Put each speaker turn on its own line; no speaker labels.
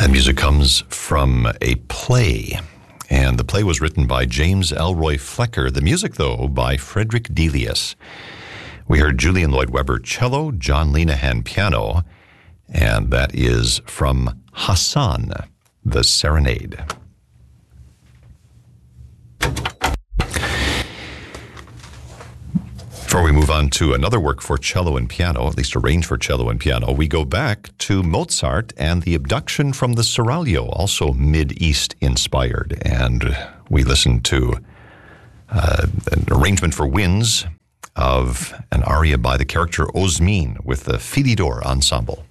That music comes from a play, and the play was written by James Elroy Flecker. The music, though, by Frederick Delius. We heard Julian Lloyd Webber cello, John Linehan piano, and that is from Hassan, the Serenade. Before we move on to another work for cello and piano, at least arranged for cello and piano, we go back to Mozart and the Abduction from the Seraglio, also Mid-East inspired. And we listen to an arrangement for winds of an aria by the character Osmin with the Philidor Ensemble.